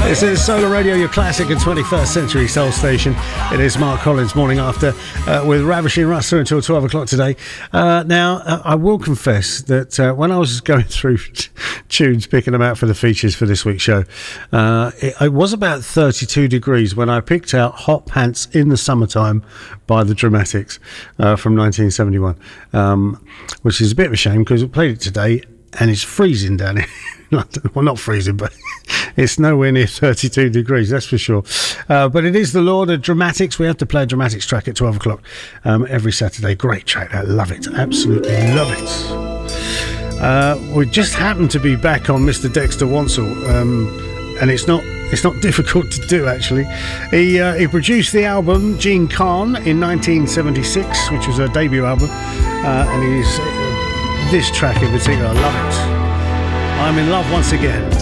This is Solar Radio, your classic and 21st century soul station. It is Mark Collins, morning after, with Ravishing Rasta until 12 o'clock today. Now, I will confess that when I was going through tunes, picking them out for the features for this week's show, it was about 32 degrees when I picked out Hot Pants in the Summertime by the Dramatics from 1971, which is a bit of a shame because we played it today and it's freezing down here. Well, not freezing, but it's nowhere near 32 degrees, that's for sure. But it is the Lord of Dramatics. We have to play a Dramatics track at 12 o'clock every Saturday. Great track, I love it, absolutely love it. We just happened to be back on Mr. Dexter Wansel, and it's not difficult to do, actually. He produced the album Jean Khan in 1976, which was her debut album, and this track in particular, I love it. I'm in love once again.